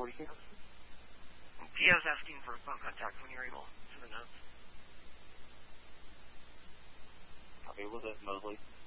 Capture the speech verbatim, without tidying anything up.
forty-six. Dio's asking for phone contact when you're able for the notes. Copy, was it Mosley?